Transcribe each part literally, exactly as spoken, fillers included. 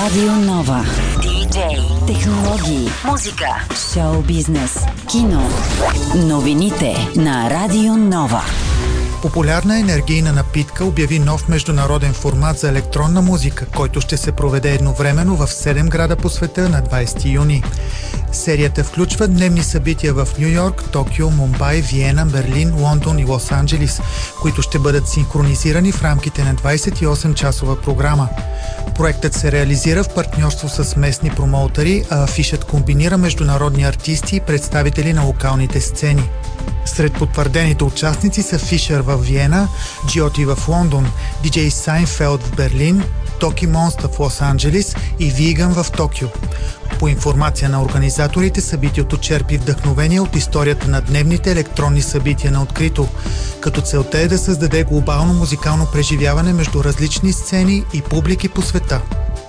Радио Нова. Диджей, технологии, музика, шоу бизнес, кино. Новините на Радио Нова. Популярна енергийна напитка обяви нов международен формат за електронна музика, който ще се проведе едновременно в седем града по света на двайсети юни. Серията включва дневни събития в Ню Йорк, Токио, Мумбай, Виена, Берлин, Лондон и Лос-Анджелис, които ще бъдат синхронизирани в рамките на двайсет и осем часова програма. Проектът се реализира в партньорство с местни промоутъри, а афишът комбинира международни артисти и представители на локалните сцени. Сред потвърдените участници са Фишер в Виена, Джиоти в Лондон, диджей Сайнфелд в Берлин, Токи Монста в Лос-Анджелис и Виган в Токио. По информация на организаторите, събитието черпи вдъхновение от историята на дневните електронни събития на открито, като целта е да създаде глобално музикално преживяване между различни сцени и публики по света.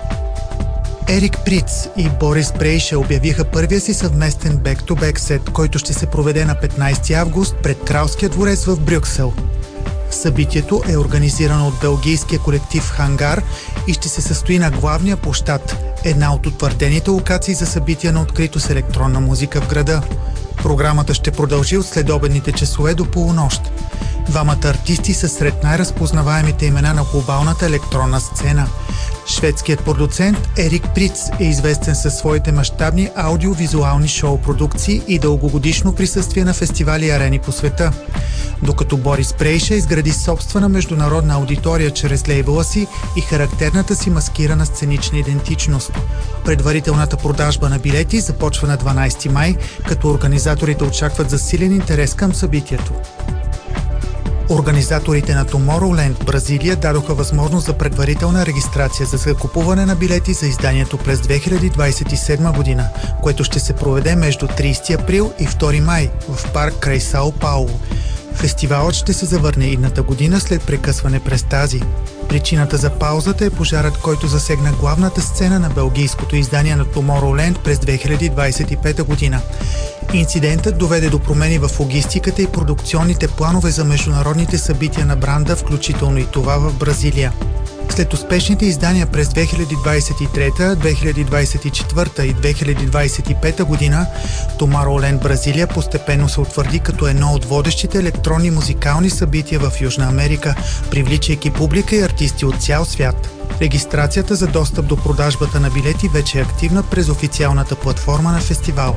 Ерик Приц и Борис Брейше обявиха първия си съвместен бек-то-бек сет, който ще се проведе на петнайсети август пред Кралския дворец в Брюксел. Събитието е организирано от белгийския колектив Хангар и ще се състои на главния площад, една от утвърдените локации за събития на открито с електронна музика в града. Програмата ще продължи от следобедните часове до полунощ. Двамата артисти са сред най-разпознаваемите имена на глобалната електронна сцена. Шведският продуцент Ерик Приц е известен със своите мащабни аудиовизуални шоу-продукции и дългогодишно присъствие на фестивали и арени по света, докато Борис Брейше изгради собствена международна аудитория чрез лейбъла си и характерната си маскирана сценична идентичност. Предварителната продажба на билети започва на дванайсети май, като организаторите очакват засилен интерес към събитието. Организаторите на Tomorrowland, Бразилия, дадоха възможност за предварителна регистрация за закупуване на билети за изданието през две хиляди двайсет и седма година, което ще се проведе между трийсети април и втори май в парк край Сао Пауло. Фестивалът ще се завърне идната година след прекъсване през тази. Причината за паузата е пожарът, който засегна главната сцена на белгийското издание на Tomorrowland през две хиляди двайсет и пета година. Инцидентът доведе до промени в логистиката и продукционните планове за международните събития на бранда, включително и това в Бразилия. След успешните издания през две хиляди двайсет и трета, две хиляди двайсет и четвърта и две хиляди двайсет и пета година, Tomorrowland Бразилия постепенно се утвърди като едно от водещите електронни музикални събития в Южна Америка, привличайки публика и артисти от цял свят. Регистрацията за достъп до продажбата на билети вече е активна през официалната платформа на фестивала.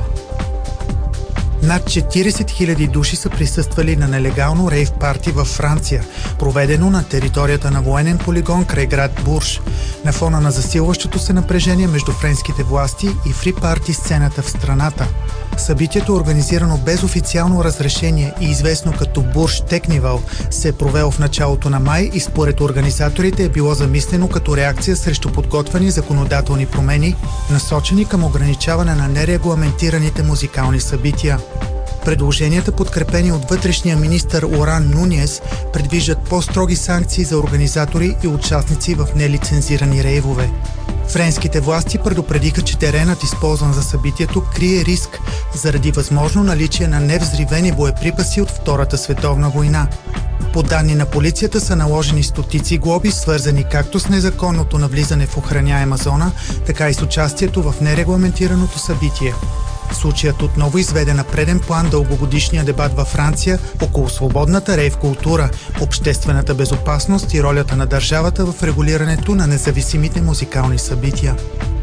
Над четирийсет хиляди души са присъствали на нелегално рейв парти във Франция, проведено на територията на военен полигон край град Бурж, на фона на засилващото се напрежение между френските власти и фри парти сцената в страната. Събитието, организирано без официално разрешение и известно като Бурж Технивал, се е провело в началото на май и според организаторите е било замислено като реакция срещу подготвени законодателни промени, насочени към ограничаване на нерегламентираните музикални събития. Предложенията, подкрепени от вътрешния министър Оран Нуньес, предвиждат по-строги санкции за организатори и участници в нелицензирани рейвове. Френските власти предупредиха, че теренът, използван за събитието, крие риск заради възможно наличие на невзривени боеприпаси от Втората световна война. По данни на полицията са наложени стотици глоби, свързани както с незаконното навлизане в охраняема зона, така и с участието в нерегламентираното събитие. Случаят отново изведе на преден план дългогодишния дебат във Франция около свободната рейв култура, обществената безопасност и ролята на държавата в регулирането на независимите музикални събития.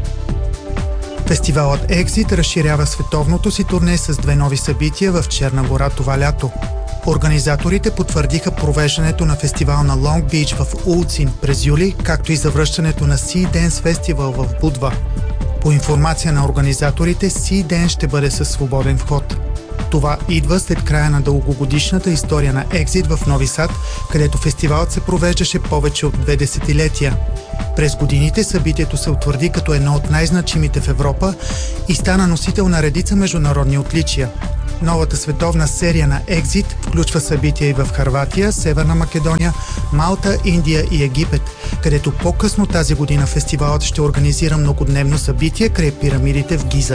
Фестивалът Exit разширява световното си турне с две нови събития в Черна гора това лято. Организаторите потвърдиха провеждането на фестивал на Long Beach в Улцин през юли, както и завръщането на Sea Dance Festival в Будва. По информация на организаторите, Sea Dance ще бъде със свободен вход. Това идва след края на дългогодишната история на Exit в Нови Сад, където фестивалът се провеждаше повече от две десетилетия. През годините събитието се утвърди като едно от най-значимите в Европа и стана носител на редица международни отличия. Новата световна серия на Exit включва събития и в Хърватия, Северна Македония, Малта, Индия и Египет, където по-късно тази година фестивалът ще организира многодневно събитие край пирамидите в Гиза.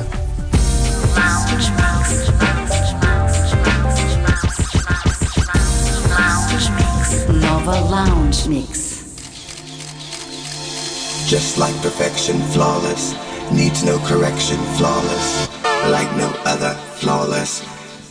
Нова Lounge Mix. just like perfection, flawless, needs no correction, flawless, like no other, flawless.